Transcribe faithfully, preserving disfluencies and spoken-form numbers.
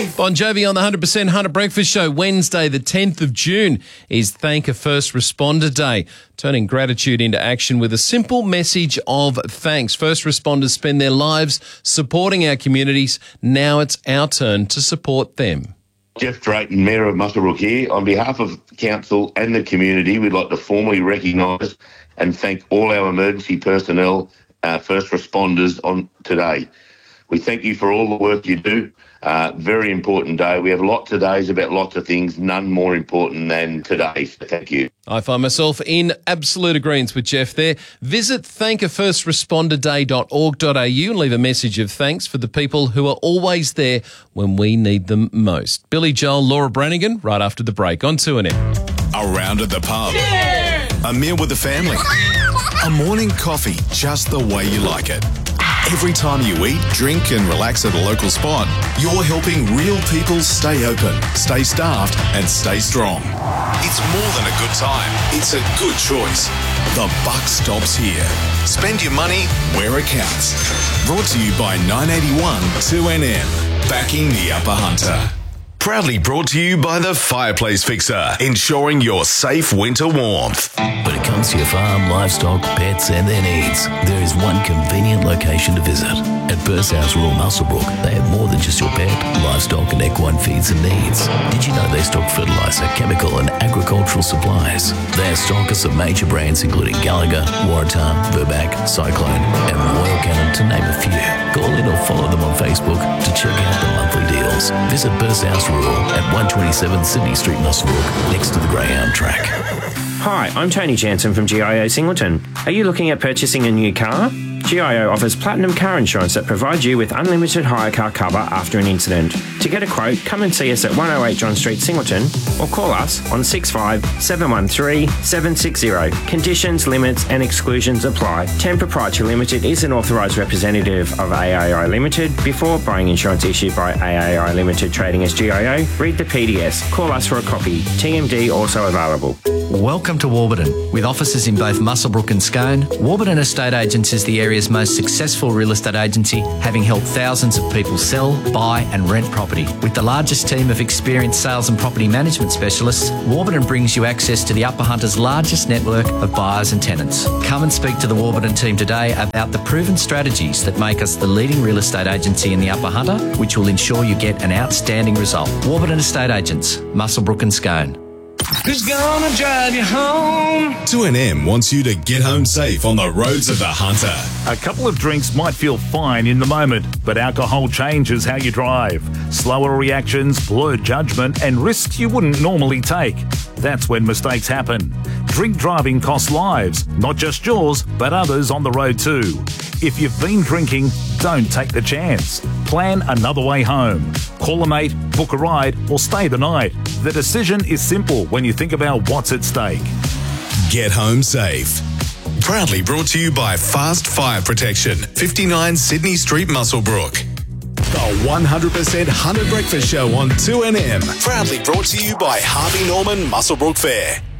Bon Jovi on the one hundred percent Hunter Breakfast Show. Wednesday, the tenth of June, is Thank a First Responder Day, turning gratitude into action with a simple message of thanks. First responders spend their lives supporting our communities. Now it's our turn to support them. Jeff Drayton, Mayor of Muswellbrook here. On behalf of Council and the community, we'd like to formally recognise and thank all our emergency personnel, uh, first responders on today. We thank you for all the work you do. Uh, very important day. We have lots of days about lots of things, none more important than today. So thank you. I find myself in absolute agreement with Jeff there. Visit thank a first responder day dot org dot a u and leave a message of thanks for the people who are always there when we need them most. Billy Joel, Laura Branigan, right after the break on two N M. A round at the pub. Yeah! A meal with the family. A morning coffee just the way you like it. Every time you eat, drink and relax at a local spot, you're helping real people stay open, stay staffed and stay strong. It's more than a good time. It's a good choice. The buck stops here. Spend your money where it counts. Brought to you by nine eighty-one two N M. Backing the Upper Hunter. Proudly brought to you by the Fireplace Fixer, ensuring your safe winter warmth. When it comes to your farm, livestock, pets and their needs, there is one convenient location to visit. At Burshouse Rural Muswellbrook, they have more than just your pet, livestock and equine feeds and needs. Did you know they stock fertiliser, chemical and agricultural supplies? They are stockers of major brands including Gallagher, Waratah, Verbac, Cyclone and Royal Canin, to name a few. Call in or follow them on Facebook to check out the monthly deals. Visit Burshouse Rural at one twenty-seven Sydney Street, Muswellbrook, next to the Greyhound track. Hi, I'm Tony Jansen from G I O Singleton. Are you looking at purchasing a new car? G I O offers platinum car insurance that provides you with unlimited hire car cover after an incident. To get a quote, come and see us at one oh eight John Street, Singleton, or call us on six five seven one three seven six zero. Conditions, limits and exclusions apply. ten Proprietary Limited is an authorised representative of A A I Limited. Before buying insurance issued by A A I Limited trading as G I O, read the P D S. Call us for a copy. T M D also available. Welcome to Warburton. With offices in both Muswellbrook and Scone, Warburton Estate Agents is the area's most successful real estate agency, having helped thousands of people sell, buy and rent property. With the largest team of experienced sales and property management specialists, Warburton brings you access to the Upper Hunter's largest network of buyers and tenants. Come and speak to the Warburton team today about the proven strategies that make us the leading real estate agency in the Upper Hunter, which will ensure you get an outstanding result. Warburton Estate Agents, Muswellbrook and Scone. Who's gonna drive you home? two N M wants you to get home safe on the roads of the Hunter. A couple of drinks might feel fine in the moment, but alcohol changes how you drive. Slower reactions, blurred judgment, and risks you wouldn't normally take. That's when mistakes happen. Drink driving costs lives, not just yours, but others on the road too. If you've been drinking, don't take the chance. Plan another way home. Call a mate, book a ride, or stay the night. The decision is simple when you think about what's at stake. Get home safe. Proudly brought to you by Fast Fire Protection, fifty-nine Sydney Street, Muswellbrook. The one hundred percent Hunter Breakfast Show on two N M. Proudly brought to you by Harvey Norman Muswellbrook Fair.